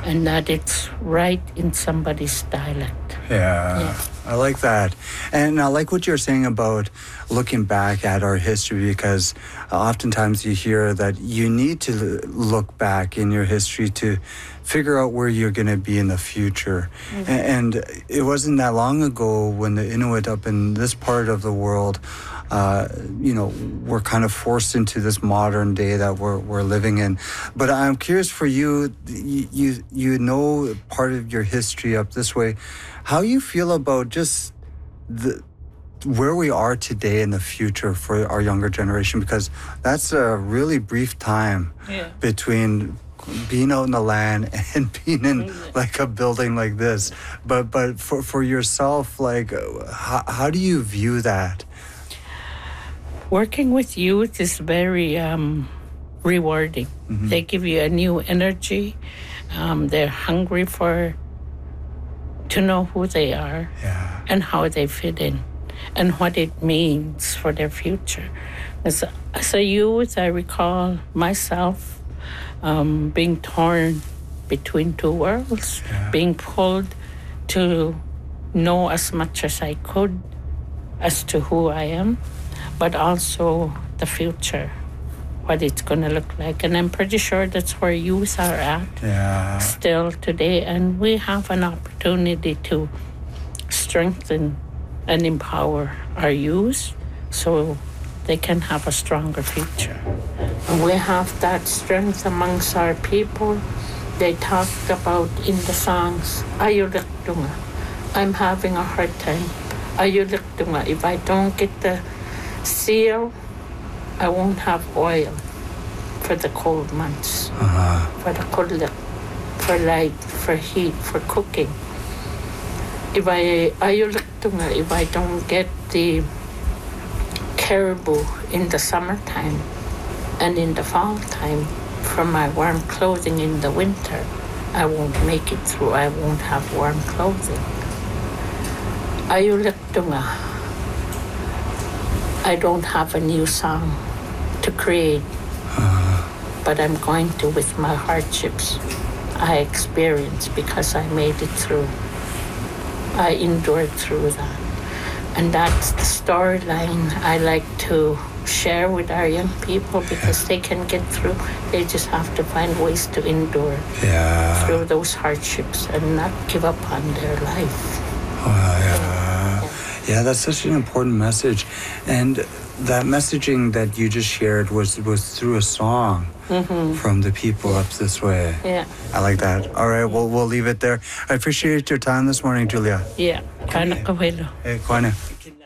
and that it's right in somebody's dialect. Yeah, I like that. And I like what you're saying about looking back at our history, because oftentimes you hear that you need to look back in your history to figure out where you're going to be in the future. And it wasn't that long ago when the Inuit up in this part of the world, were kind of forced into this modern day that we're living in. But I'm curious for you, you know part of your history up this way. How you feel about just where we are today in the future for our younger generation? Because that's a really brief time between being out in the land and being in like a building like this. But for yourself, like how do you view that? Working with youth is very rewarding. Mm-hmm. They give you a new energy. They're hungry to know who they are and how they fit in and what it means for their future. As a youth, I recall myself being torn between two worlds, being pulled to know as much as I could as to who I am, but also the future, what it's going to look like. And I'm pretty sure that's where youth are at still today. And we have an opportunity to strengthen and empower our youth so they can have a stronger future. And we have that strength amongst our people. They talked about in the songs, Ayuliktunga, I'm having a hard time. Ayuliktunga, if I don't get the seal, I won't have oil for the cold months, for the kulik, for light, for heat, for cooking. If I don't get the caribou in the summertime and in the fall time for my warm clothing in the winter, I won't make it through. I won't have warm clothing. Ayuliktunga, I don't have a new song to create, but I'm going to with my hardships I experienced because I made it through. I endured through that. And that's the storyline I like to share with our young people because they can get through. They just have to find ways to endure through those hardships and not give up on their life. Yeah, that's such an important message. And that messaging that you just shared was through a song from the people up this way. Yeah. I like that. All right, we'll leave it there. I appreciate your time this morning, Julia. Yeah. Kana kawelo. Hey, Kwana.